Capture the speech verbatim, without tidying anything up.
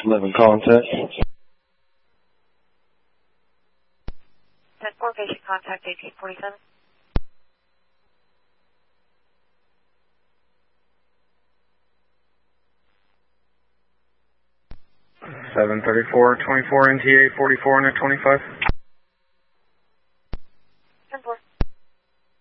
eleven contact. ten four, patient contact eighteen forty-seven. seven thirty-four, twenty-four, N T A forty-four, and twenty-five.